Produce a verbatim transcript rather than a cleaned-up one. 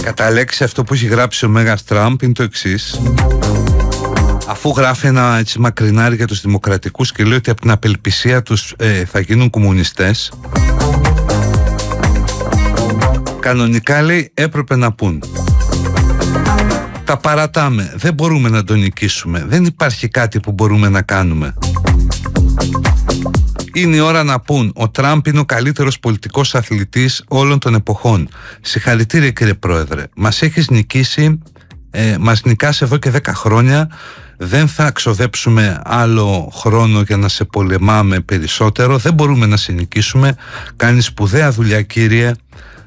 Κατά λέξη αυτό που έχει γράψει ο Μέγας Τραμπ είναι το εξής. Αφού γράφει ένα έτσι μακρινάρι για τους δημοκρατικούς και λέει ότι από την απελπισία τους ε, θα γίνουν κομμουνιστές, κανονικά λέει έπρεπε να πούν: τα παρατάμε, δεν μπορούμε να τον νικήσουμε, δεν υπάρχει κάτι που μπορούμε να κάνουμε. Είναι η ώρα να πούν: ο Τραμπ είναι ο καλύτερος πολιτικός αθλητής όλων των εποχών. Συγχαρητήρια κύριε Πρόεδρε, μας έχεις νικήσει, ε, μας νικάς εδώ και δέκα χρόνια. Δεν θα ξοδέψουμε άλλο χρόνο για να σε πολεμάμε περισσότερο. Δεν μπορούμε να σε νικήσουμε. Κάνεις σπουδαία δουλειά κύριε.